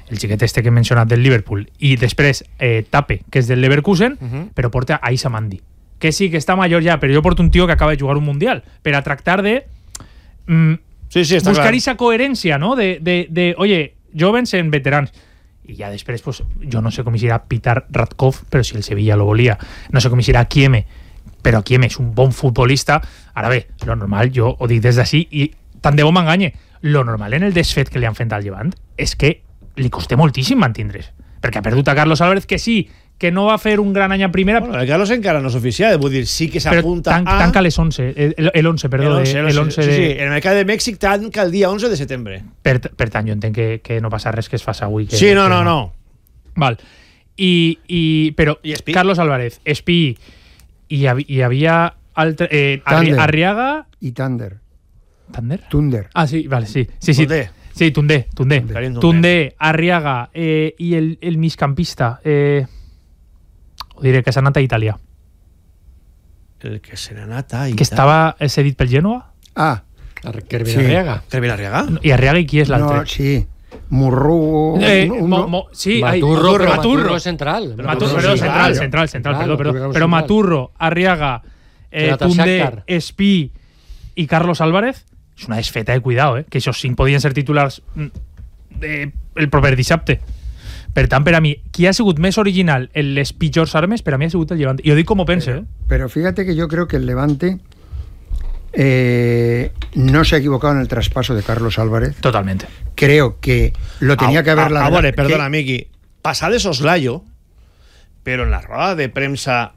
el xiquet este que he mencionat del Liverpool, i després Tape, que és del Leverkusen, però porta a Issa Mandi, que sí, que està major ja, però jo porto un tio que acaba de jugar un Mundial, per a tractar de buscar esa coherència, no? De oye, jóvens en veterans. I ja després, pues, jo no sé com irà Pitar Radkov, però si el Sevilla lo volia. No sé com irà Kieme, però Kieme és un bon futbolista. Ara bé, lo normal, jo ho dic des d'ací, i tant de bo m'enganye, lo normal en el desfet que li han fet al Llevant és que li costa moltíssim mantindre's, perquè ha perdut a Carlos Álvarez, que sí, que no va fer un gran any a primera. Bueno, el Carlos encara no és oficial, vull dir, sí que s'apunta a... Tanca les 11, el 11, perdó. El 11 sí, el mercat de Mèxic tanca el dia 11 de setembre. Per tant, jo entenc que no passa res que es faci avui. Sí, no. Val. Però Carlos Álvarez, Espí, hi havia Arriaga... I Thunder. ¿Thunder? Ah, sí, vale, sí. Tundé. Sí, Tundé, Arriaga i el migcampista... ho diré, que s'ha anat a Itàlia. El que se n'ha anat a Itàlia. Que estava cedit pel Genoa? Kervin Arriaga. Kervin Arriaga? I Arriaga, i qui és l'altre? No, sí. Murru... Sí, Maturro central. Central, perdó. Però Maturro, Arriaga, Tundé, Espí i Carlos Álvarez, és una desfeta de cuidado, que això 5 podien ser titulars el proper dissabte. Per tant, per a mi, qui ha sigut més original en les pitjors armes, per a mi ha sigut el Levante. I ho dic com ho pense. Pero fíjate que yo creo que el Levante no se ha equivocado en el traspaso de Carlos Álvarez. Totalmente. Creo que lo tenía que haber... Perdona, Miki. Passar de soslayo, però en la roda de premsa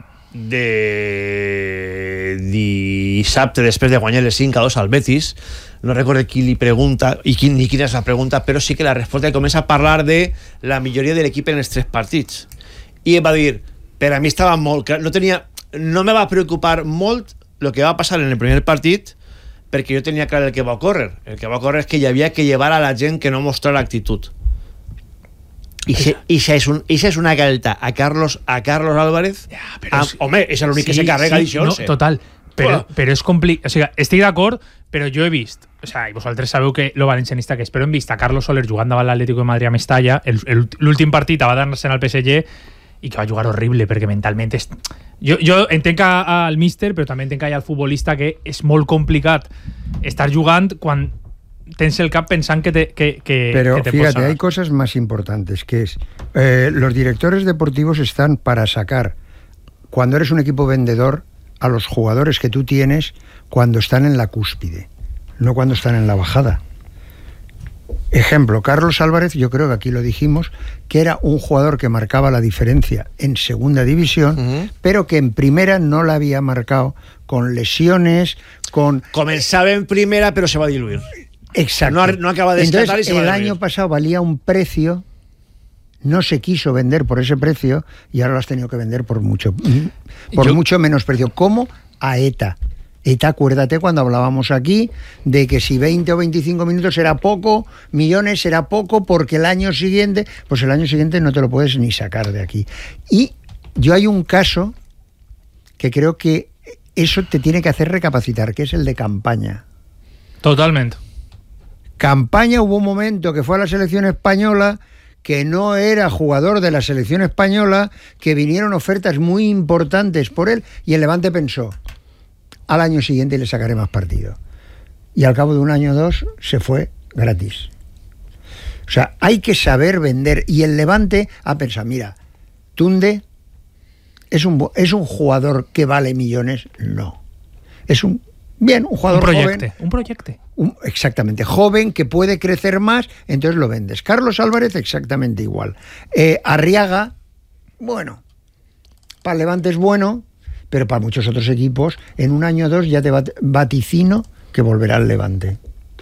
de dissabte, després de guanyar les 5-2 al Betis, no recordo qui li pregunta ni quina és la pregunta, però sí que la resposta comença a parlar de la milloria de l'equip en els 3 partits, i va dir, per a mi estava molt clar, no me va preocupar molt el que va passar en el primer partit, perquè jo tenia clar el que va ocórrer és que hi havia que llevar a la gent que no mostrara actitud. Ixa és una galta a Carlos Álvarez. Home, és l'únic que se carrega d'això. No, total, però és complicat. O sigui, estic d'acord, però jo he vist, o sigui, vosaltres sabeu que lo valencianista que és, però hem vist a Carlos Soler jugant davant l'Atlético de Madrid a Mestalla, l'últim partit va dar-se al PSG i que va jugar horrible, perquè mentalment jo entenc al míster, però també entenc al futbolista que és molt complicat estar jugant quan tens el cap pensant que te pero que te fíjate, posa. Hay cosas más importantes, que es los directores deportivos están para sacar, cuando eres un equipo vendedor, a los jugadores que tú tienes cuando están en la cúspide, no cuando están en la bajada. Ejemplo, Carlos Álvarez, yo creo que aquí lo dijimos, que era un jugador que marcaba la diferencia en segunda división, pero que en primera no la había marcado, con lesiones, Comenzaba en primera, pero se va a diluir. Exacto. No acaba de escalar y se va a el diluir. año pasado valía un precio, no se quiso vender por ese precio y ahora lo has tenido que vender por mucho menos precio. ¿Cómo? A ETA. ETA, acuérdate cuando hablábamos aquí de que si 20 o 25 minutos era poco, millones era poco, porque el año siguiente no te lo puedes ni sacar de aquí. Y yo hay un caso que creo que eso te tiene que hacer recapacitar, que es el de Campaña. Totalmente. Campaña, hubo un momento que fue a la selección española, que no era jugador de la selección española, que vinieron ofertas muy importantes por él, y el Levante pensó, al año siguiente le sacaré más partido. Y al cabo de un año o dos se fue gratis. O sea, hay que saber vender. Y el Levante ha pensado, mira, Tundé es un jugador que vale millones. No. Es un jugador joven. Un proyecto. Exactamente. Joven, que puede crecer más, entonces lo vendes. Carlos Álvarez, exactamente igual. Arriaga, bueno, para el Levante es bueno, pero para muchos otros equipos, en un año o dos ya te vaticino que volverá al Levante.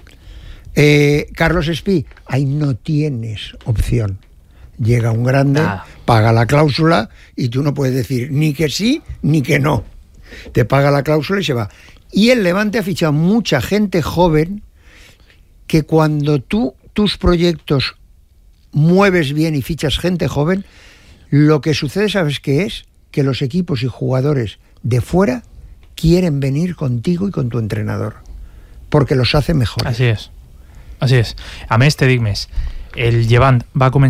Carlos Espí, ahí no tienes opción. Llega un grande, paga la cláusula y tú no puedes decir ni que sí ni que no. Te paga la cláusula y se va. Y el Levante ha fichado mucha gente joven que cuando tus proyectos mueves bien y fichas gente joven, lo que sucede, ¿sabes qué es? Que los equipos y jugadores de fuera quieren venir contigo y con tu entrenador, porque los hace mejores. Así es. A més, te dic més. El Llevant va començar